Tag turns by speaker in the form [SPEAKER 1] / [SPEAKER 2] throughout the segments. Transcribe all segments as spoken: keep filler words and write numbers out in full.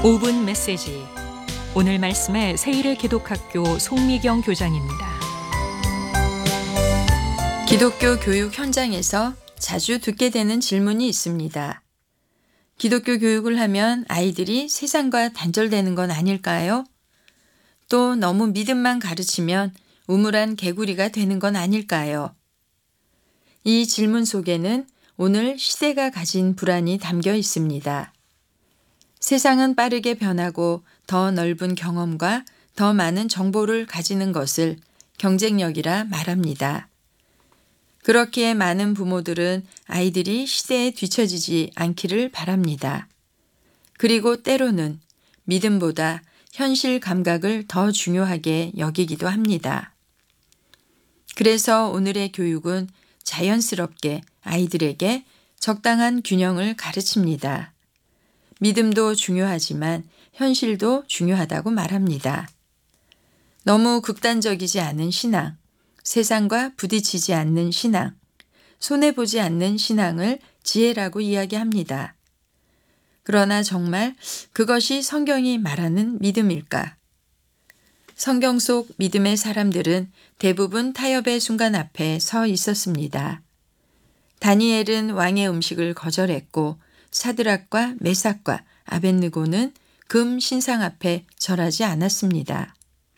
[SPEAKER 1] 오 분 메시지. 오늘 말씀의 세일의 기독학교 송미경 교장입니다.
[SPEAKER 2] 기독교 교육 현장에서 자주 듣게 되는 질문이 있습니다. 기독교 교육을 하면 아이들이 세상과 단절되는 건 아닐까요? 또 너무 믿음만 가르치면 우물안 개구리가 되는 건 아닐까요? 이 질문 속에는 오늘 시대가 가진 불안이 담겨 있습니다. 세상은 빠르게 변하고 더 넓은 경험과 더 많은 정보를 가지는 것을 경쟁력이라 말합니다. 그렇기에 많은 부모들은 아이들이 시대에 뒤처지지 않기를 바랍니다. 그리고 때로는 믿음보다 현실 감각을 더 중요하게 여기기도 합니다. 그래서 오늘의 교육은 자연스럽게 아이들에게 적당한 균형을 가르칩니다. 믿음도 중요하지만 현실도 중요하다고 말합니다. 너무 극단적이지 않은 신앙, 세상과 부딪히지 않는 신앙, 손해보지 않는 신앙을 지혜라고 이야기합니다. 그러나 정말 그것이 성경이 말하는 믿음일까? 성경 속 믿음의 사람들은 대부분 타협의 순간 앞에 서 있었습니다. 다니엘은 왕의 음식을 거절했고 사드락과 메삭과 아벳느고는 금 신상 앞에 절하지 않았습니다.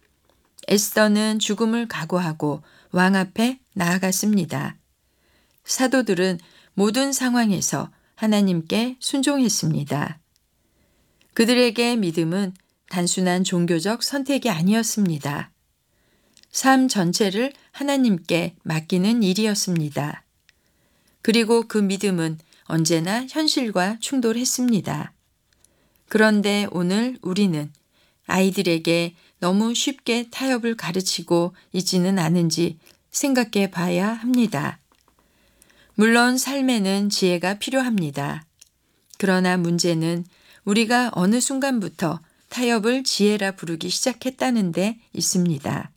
[SPEAKER 2] 에스더는 죽음을 각오하고 왕 앞에 나아갔습니다. 사도들은 모든 상황에서 하나님께 순종했습니다. 그들에게 믿음은 단순한 종교적 선택이 아니었습니다. 삶 전체를 하나님께 맡기는 일이었습니다. 그리고 그 믿음은 언제나 현실과 충돌했습니다. 그런데 오늘 우리는 아이들에게 너무 쉽게 타협을 가르치고 있지는 않은지 생각해 봐야 합니다. 물론 삶에는 지혜가 필요합니다. 그러나 문제는 우리가 어느 순간부터 타협을 지혜라 부르기 시작했다는 데 있습니다.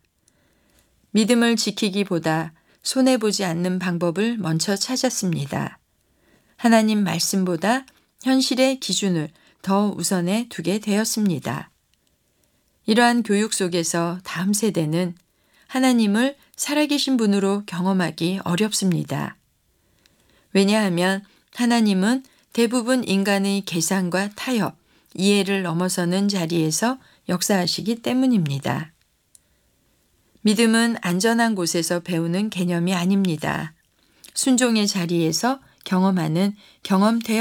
[SPEAKER 2] 믿음을 지키기보다 손해보지 않는 방법을 먼저 찾았습니다. 하나님 말씀보다 현실의 기준을 더 우선에 두게 되었습니다. 이러한 교육 속에서 다음 세대는 하나님을 살아계신 분으로 경험하기 어렵습니다. 왜냐하면 하나님은 대부분 인간의 계산과 타협, 이해를 넘어서는 자리에서 역사하시기 때문입니다. 믿음은 안전한 곳에서 배우는 개념이 아닙니다. 순종의 자리에서 경험하는 경험 대화